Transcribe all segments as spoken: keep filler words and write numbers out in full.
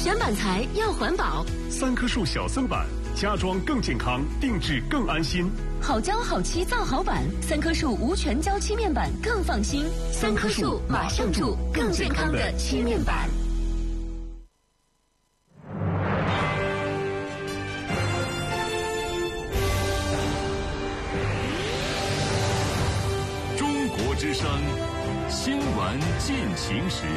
选板材要环保， 三棵树小森板，家装更健康，定制更安心。 好胶好漆造好板，三棵树无全胶漆面板更放心。三棵树马上住更健康的漆面板。 中国之声新闻进行时。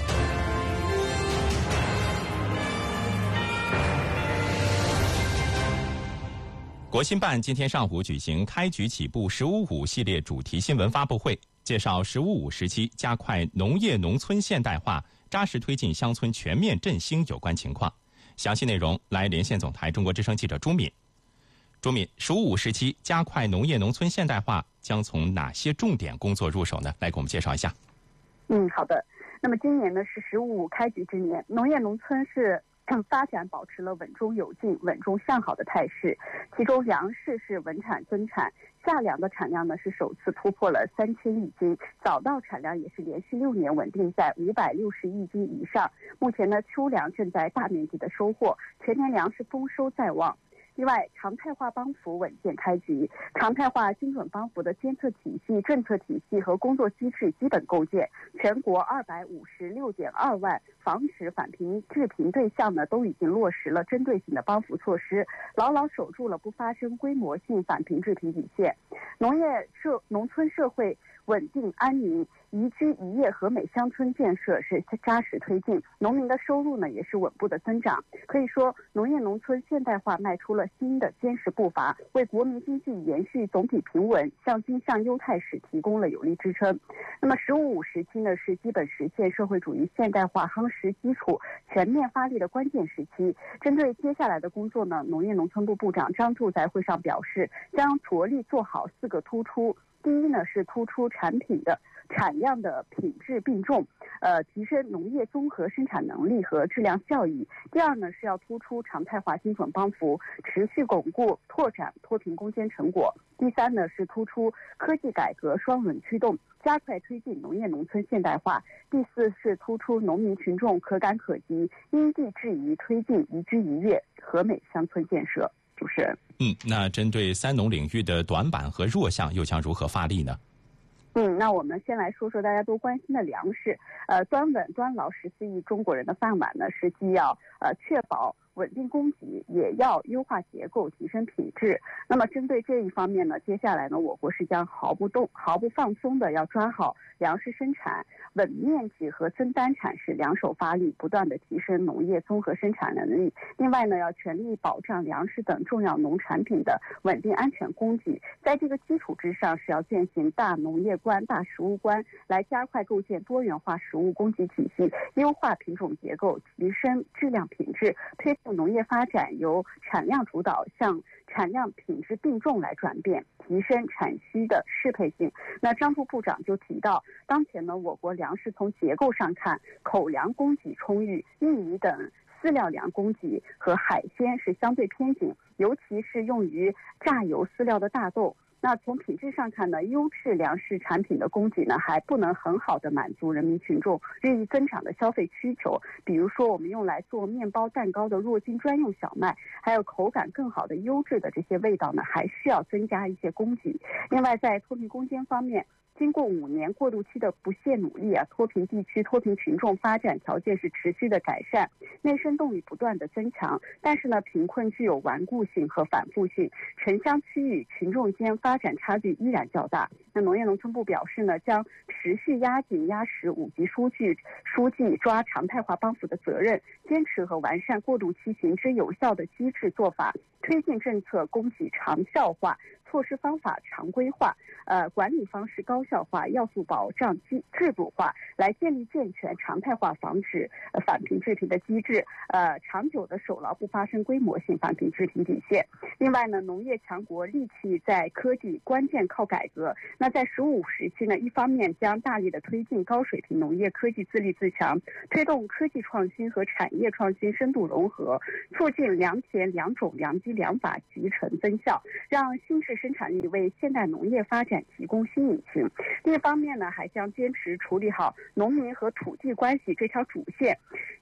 国新办今天上午举行开局起步“十五五”系列主题新闻发布会，介绍“十五五”时期加快农业农村现代化、扎实推进乡村全面振兴有关情况。详细内容来连线总台中国之声记者朱敏。朱敏，“十五五”时期加快农业农村现代化将从哪些重点工作入手呢？来给我们介绍一下。 嗯，好的。那么今年呢是“十五五”开局之年，农业农村是发展保持了稳中有进、稳中向好的态势，其中粮食是稳产增产，夏粮的产量呢是首次突破了三千亿斤，早稻产量也是连续六年稳定在五百六十亿斤以上。目前呢，秋粮正在大面积的收获，全年粮食丰收在望。另外，常态化帮扶稳健开局，常态化精准帮扶的监测体系、政策体系和工作机制基本构建，全国二百五十六点二万防止返贫致贫对象呢都已经落实了针对性的帮扶措施，牢牢守住了不发生规模性返贫致贫底线。农业社农村社会稳定安宁、宜居宜业和美乡村建设是扎实推进，农民的收入呢也是稳步的增长。可以说，农业农村现代化迈出了新的坚实步伐，为国民经济延续总体平稳、向金向优态势提供了有力支撑。那么“十五五”时期呢，是基本实现社会主义现代化夯实基础、全面发力的关键时期。针对接下来的工作呢，农业农村部部长张柱在会上表示，将着力做好四个突出。第一呢是突出产品的产量的品质并重，呃，提升农业综合生产能力和质量效益。第二呢是要突出常态化精准帮扶，持续巩固拓展脱贫攻坚成果。第三呢是突出科技改革双轮驱动，加快推进农业农村现代化。第四是突出农民群众可感可及，因地制宜推进宜居宜业和美乡村建设。主持人， 嗯，那针对三农领域的短板和弱项，又将如何发力呢？ 嗯，那我们先来说说大家都关心的粮食。呃，端稳端牢十四亿中国人的饭碗呢，是既要呃确保稳定供给，也要优化结构，提升品质。那么针对这一方面呢，接下来呢，我国是将毫不动、毫不放松的要抓好粮食生产稳面积和增单产，是两手发力，不断的提升农业综合生产能力。另外呢，要全力保障粮食等重要农产品的稳定安全供给。在这个基础之上，是要践行大农业观、大食物观，来加快构建多元化食物供给体系，优化品种结构，提升质量品质，推动农业发展由产量主导向产量品质并重来转变，提升产需的适配性。那张副部长就提到，当前呢，我国粮食从结构上看，口粮供给充裕，玉米等饲料粮供给和海鲜是相对偏紧，尤其是用于榨油饲料的大豆。那从品质上看呢，优质粮食产品的供给呢，还不能很好的满足人民群众日益增长的消费需求。比如说，我们用来做面包、蛋糕的弱筋专用小麦，还有口感更好的优质的这些味道呢，还需要增加一些供给。另外，在脱贫攻坚方面，经过五年过渡期的不懈努力啊，脱贫地区脱贫群众发展条件是持续的改善，内生动力不断的增强。但是呢，贫困具有顽固性和反复性，城乡区域群众间发展差距依然较大。那农业农村部表示呢，将持续压紧压实五级书记书记抓常态化帮扶的责任，坚持和完善过渡期行之有效的机制做法，推进政策供给长效化，措施方法常规化，呃，管理方式高效化，要素保障机制度化，来建立健全常态化防止、呃、返贫致贫的机制，呃，长久的守牢不发生规模性返贫致贫底线。另外呢，农业强国利器在科技，关键靠改革。那在“十五五”时期呢，一方面将大力的推进高水平农业科技自立自强，推动科技创新和产业创新深度融合，促进良田、良种、良机、良法集成增效，让新式生产力为现代农业发展提供新引擎。另一方面呢，还将坚持处理好农民和土地关系这条主线，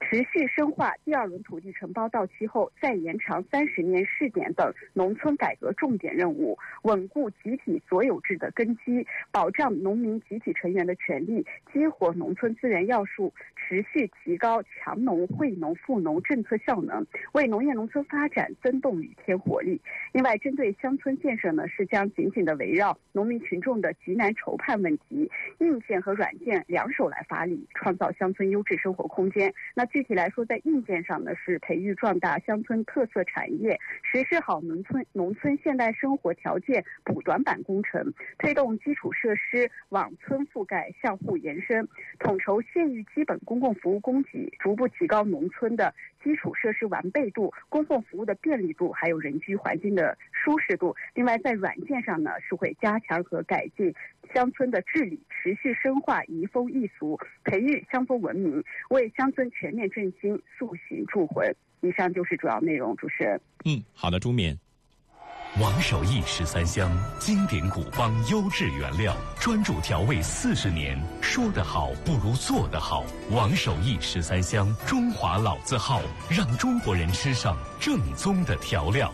持续深化第二轮土地承包到期后再延长三十年试点等农村改革重点任务，稳固集体所有制的根基，保障农民集体成员的权利，激活农村资源要素，持续提高强农、惠农、富农政策效能，为农业农村发展增动与添活力。另外，针对乡村建设呢，是将紧紧的围绕农民群众的急难愁盼问题，硬件和软件两手来发力，创造乡村优质生活空间。那具体来说，在硬件上呢，是培育壮大乡村特色产业，实施好农村农村现代生活条件补短板工程，推动基础设施往村覆盖向户延伸，统筹县域基本公共服务供给，逐步提高农村的基础设施完备度、公共服务的便利度，还有人居环境的舒适度。另外，在软件上呢，是会加强和改进乡村的治理，持续深化移风易俗，培育乡风文明，为乡村全面振兴塑形铸魂。以上就是主要内容，主持人。 嗯，好的，朱敏。 王守义十三香，经典古方优质原料，专注调味四十年。说得好不如做得好。王守义十三香，中华老字号，让中国人吃上正宗的调料。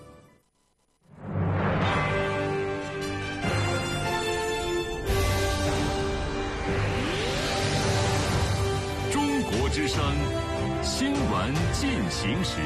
中国之声，新闻进行时。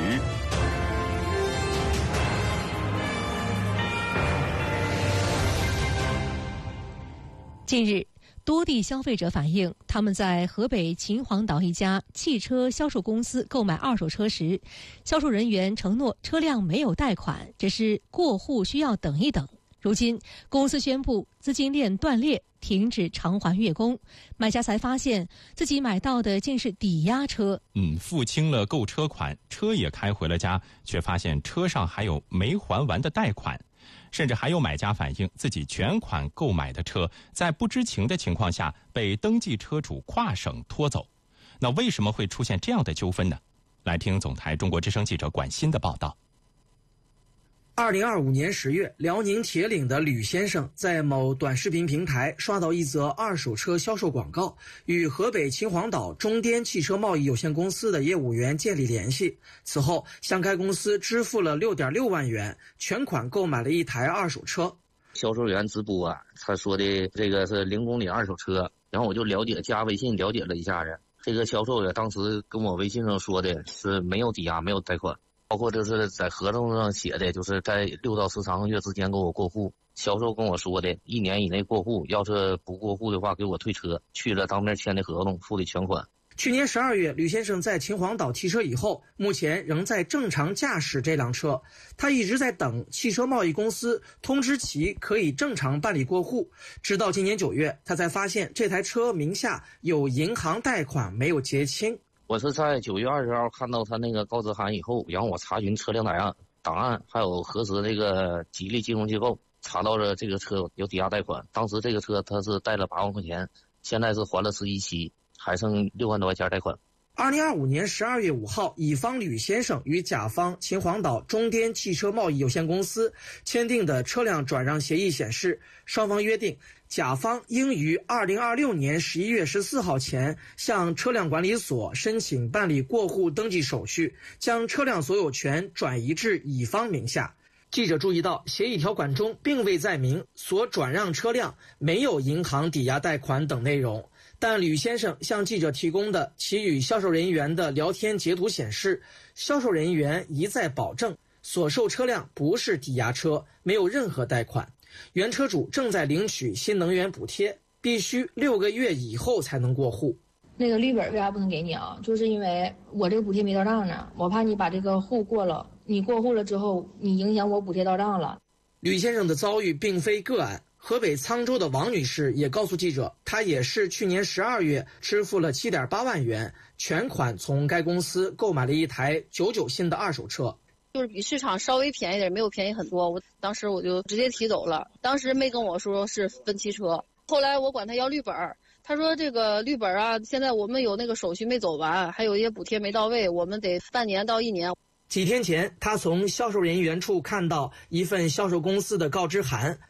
近日，多地消费者反映，他们在河北秦皇岛一家汽车销售公司购买二手车时，销售人员承诺车辆没有贷款，只是过户需要等一等。如今，公司宣布资金链断裂，停止偿还月供，买家才发现自己买到的竟是抵押车。 嗯，付清了购车款，车也开回了家，却发现车上还有没还完的贷款。甚至还有买家反映，自己全款购买的车在不知情的情况下被登记车主跨省拖走。那为什么会出现这样的纠纷呢？来听总台中国之声记者管欣的报道。 二零二五年十月，辽宁铁岭的吕先生在某短视频平台刷到一则二手车销售广告，与河北秦皇岛中滇汽车贸易有限公司的业务员建立联系。此后，向该公司支付了六点六万元，全款购买了一台二手车。 销售员直播啊，他说的这个是零公里二手车，然后我就了解，加微信了解了一下子。这个销售员当时跟我微信上说的是没有抵押，没有贷款。包括就是在合同上写的，就是在六到十三个月之间给我过户。销售跟我说的，一年以内过户，要是不过户的话，给我退车。去了当面签的合同，付的全款。 去年十二月，吕先生在秦皇岛提车以后，目前仍在正常驾驶这辆车。他一直在等汽车贸易公司通知其可以正常办理过户，直到今年九月，他才发现这台车名下有银行贷款没有结清。 我是在九月二十号看到他那个告知函以后，然后我查询车辆档案、档案，还有核实这个吉利金融机构，查到了这个车有抵押贷款。当时这个车他是贷了八万块钱，现在是还了十一期，还剩六万多块钱贷款。 二零二五年十二月五号，乙方吕先生与甲方秦皇岛中滇汽车贸易有限公司签订的车辆转让协议显示，双方约定，甲方应于二零二六年十一月十四号前向车辆管理所申请办理过户登记手续，将车辆所有权转移至乙方名下。记者注意到，协议条款中并未载明所转让车辆没有银行抵押贷款等内容，但吕先生向记者提供的其与销售人员的聊天截图显示，销售人员一再保证所售车辆不是抵押车，没有任何贷款，原车主正在领取新能源补贴，必须六个月以后才能过户。 那个绿本为啥不能给你啊？就是因为我这个补贴没到账呢，我怕你把这个户过了，你过户了之后，你影响我补贴到账了。 吕先生的遭遇并非个案，河北沧州的王女士也告诉记者，她也是去年十二月支付了七点八万元，全款从该公司购买了一台九九新的二手车。 就是比市场稍微便宜点，没有便宜很多，我当时我就直接提走了，当时没跟我说是分期车。后来我管他要绿本，他说这个绿本啊，现在我们有那个手续没走完，还有一些补贴没到位，我们得半年到一年。 几天前，他从销售人员处看到一份销售公司的告知函，